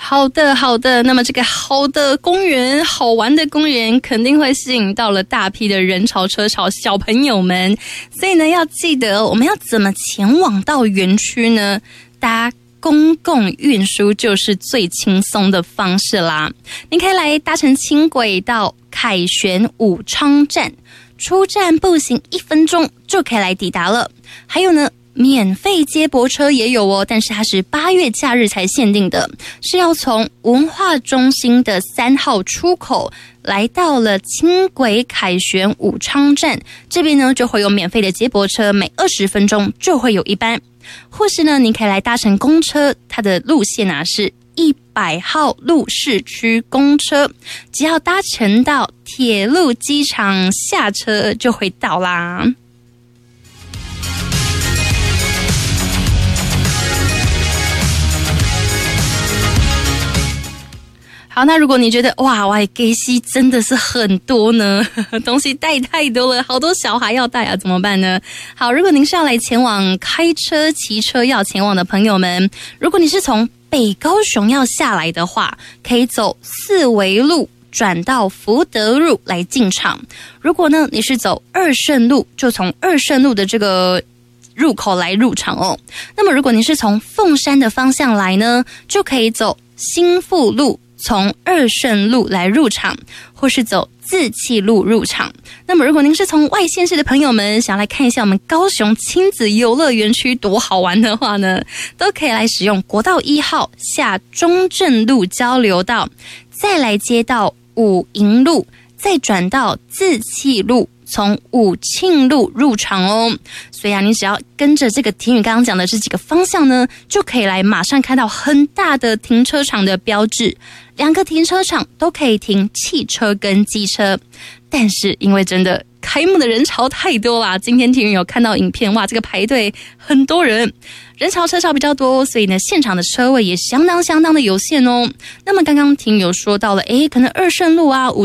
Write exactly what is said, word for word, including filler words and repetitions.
好的好的，那么这个好的公园，好玩的公园肯定会吸引到了大批的人潮车潮小朋友们，所以呢要记得我们要怎么前往到园区呢？搭公共运输就是最轻松的方式啦。你可以来搭乘轻轨到凯旋武昌站，出站步行一分钟就可以来抵达了。还有呢，免费接驳车也有哦，但是它是八月假日才限定的，是要从文化中心的三号出口来到了轻轨凯旋武昌站，这边呢就会有免费的接驳车，每二十分钟就会有一班。或是呢，你可以来搭乘公车，它的路线啊是一百号路市区公车，只要搭乘到铁路机场下车就会到啦。好，那如果你觉得哇哇给西真的是很多呢，东西带太多了，好多小孩要带啊，怎么办呢？好，如果您是要来前往开车骑车要前往的朋友们，如果你是从北高雄要下来的话，可以走四维路转到福德路来进场。如果呢你是走二圣路，就从二圣路的这个入口来入场哦。那么如果你是从凤山的方向来呢，就可以走新富路，从二圣路来入场，或是走自弃路入场。那么如果您是从外县市的朋友们想要来看一下我们高雄亲子游乐园区多好玩的话呢，都可以来使用国道一号下中正路交流道，再来接到武营路，再转到自弃路，从武庆路入场哦。所以啊，你只要跟着这个婷宇刚刚讲的这几个方向呢，就可以来马上看到很大的停车场的标志，两个停车场都可以停汽车跟机车。但是因为真的开幕的人潮太多啦，今天婷宇有看到影片，哇，这个排队很多人，人潮车潮比较多，所以呢现场的车位也相当相当的有限哦。那么刚刚婷宇有说到了，诶，可能二圣路啊、武